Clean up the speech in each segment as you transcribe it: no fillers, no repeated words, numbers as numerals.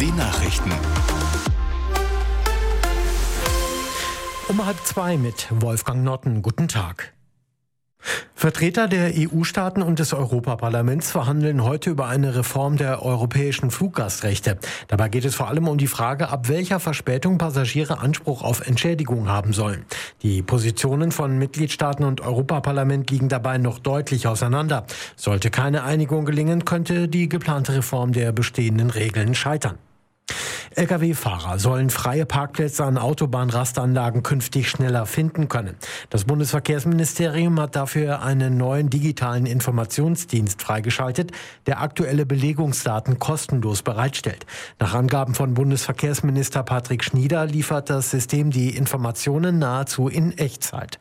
Die Nachrichten. Um 1:30 mit Wolfgang Notten. Guten Tag. Vertreter der EU-Staaten und des Europaparlaments verhandeln heute über eine Reform der europäischen Fluggastrechte. Dabei geht es vor allem um die Frage, ab welcher Verspätung Passagiere Anspruch auf Entschädigung haben sollen. Die Positionen von Mitgliedstaaten und Europaparlament liegen dabei noch deutlich auseinander. Sollte keine Einigung gelingen, könnte die geplante Reform der bestehenden Regeln scheitern. Lkw-Fahrer sollen freie Parkplätze an Autobahnrastanlagen künftig schneller finden können. Das Bundesverkehrsministerium hat dafür einen neuen digitalen Informationsdienst freigeschaltet, der aktuelle Belegungsdaten kostenlos bereitstellt. Nach Angaben von Bundesverkehrsminister Patrick Schnieder liefert das System die Informationen nahezu in Echtzeit.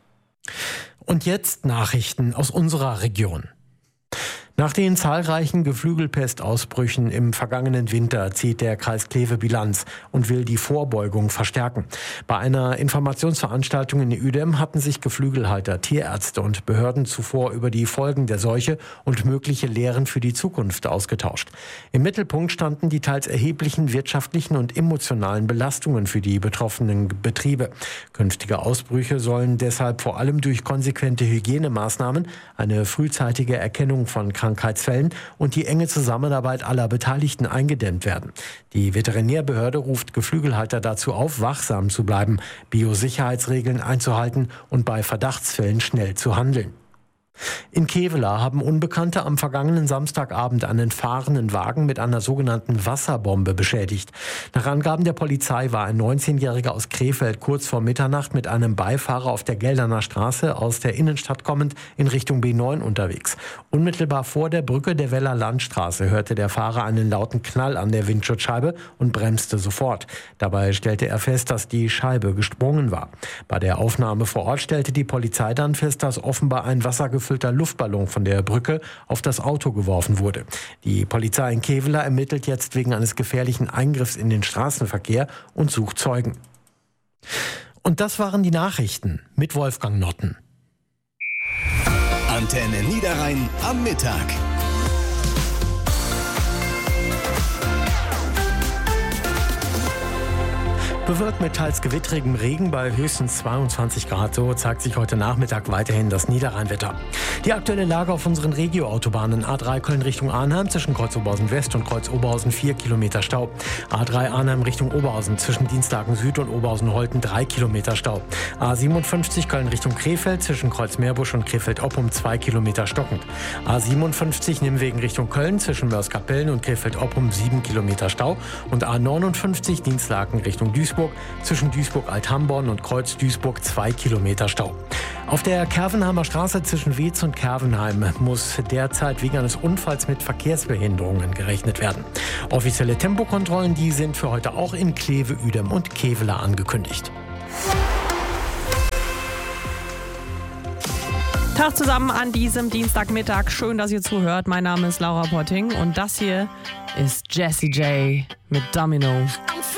Und jetzt Nachrichten aus unserer Region. Nach den zahlreichen Geflügelpestausbrüchen im vergangenen Winter zieht der Kreis Kleve Bilanz und will die Vorbeugung verstärken. Bei einer Informationsveranstaltung in Uedem hatten sich Geflügelhalter, Tierärzte und Behörden zuvor über die Folgen der Seuche und mögliche Lehren für die Zukunft ausgetauscht. Im Mittelpunkt standen die teils erheblichen wirtschaftlichen und emotionalen Belastungen für die betroffenen Betriebe. Künftige Ausbrüche sollen deshalb vor allem durch konsequente Hygienemaßnahmen, eine frühzeitige Erkennung von Krankheitsfällen und die enge Zusammenarbeit aller Beteiligten eingedämmt werden. Die Veterinärbehörde ruft Geflügelhalter dazu auf, wachsam zu bleiben, Biosicherheitsregeln einzuhalten und bei Verdachtsfällen schnell zu handeln. In Kevela haben Unbekannte am vergangenen Samstagabend einen fahrenden Wagen mit einer sogenannten Wasserbombe beschädigt. Nach Angaben der Polizei war ein 19-Jähriger aus Krefeld kurz vor Mitternacht mit einem Beifahrer auf der Gelderner Straße aus der Innenstadt kommend in Richtung B9 unterwegs. Unmittelbar vor der Brücke der Weller Landstraße hörte der Fahrer einen lauten Knall an der Windschutzscheibe und bremste sofort. Dabei stellte er fest, dass die Scheibe gesprungen war. Bei der Aufnahme vor Ort stellte die Polizei dann fest, dass offenbar ein wassergefüllter Luftballon von der Brücke auf das Auto geworfen wurde. Die Polizei in Kevela ermittelt jetzt wegen eines gefährlichen Eingriffs in den Straßenverkehr und sucht Zeugen. Und das waren die Nachrichten mit Wolfgang Notten. Antenne Niederrhein am Mittag. Bewölkt mit teils gewitterigem Regen bei höchstens 22 Grad. So zeigt sich heute Nachmittag weiterhin das Niederrheinwetter. Die aktuelle Lage auf unseren Regioautobahnen: A3 Köln Richtung Arnheim zwischen Kreuz Oberhausen West und Kreuz Oberhausen 4 Kilometer Stau. A3 Arnheim Richtung Oberhausen zwischen Dienstlaken Süd und Oberhausen-Holten 3 Kilometer Stau. A57 Köln Richtung Krefeld zwischen Kreuz Meerbusch und Krefeld-Oppum 2 Kilometer stockend. A57 Nimwegen Richtung Köln zwischen Mörs-Kapellen und Krefeld-Oppum 7 Kilometer Stau. Und A59 Dienstlaken Richtung Duisburg zwischen Duisburg-Althamborn und Kreuz Duisburg 2 Kilometer Stau. Auf der Kervenheimer Straße zwischen Weetz und Kervenheim muss derzeit wegen eines Unfalls mit Verkehrsbehinderungen gerechnet werden. Offizielle Tempokontrollen, die sind für heute auch in Kleve, Uedem und Kevela angekündigt. Tag zusammen an diesem Dienstagmittag. Schön, dass ihr zuhört. Mein Name ist Laura Potting und das hier ist Jessie J mit Domino.